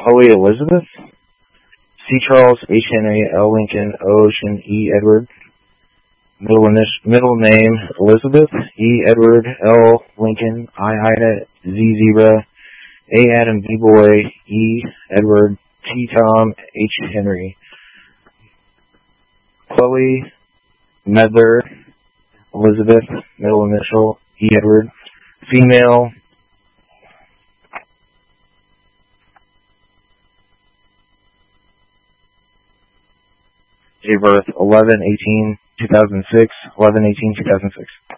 Chloe Elizabeth. C. Charles, H. Henry, L. Lincoln, O. Ocean, E. Edward. Middle name Elizabeth, E. Edward, L. Lincoln, I. Ida, Z. Zebra, A. Adam, B. Boy, E. Edward, T. Tom, H. Henry. Chloe Medler Elizabeth, middle initial, E. Edward. Female. Date of birth 11/18/2006. 11/18/2006.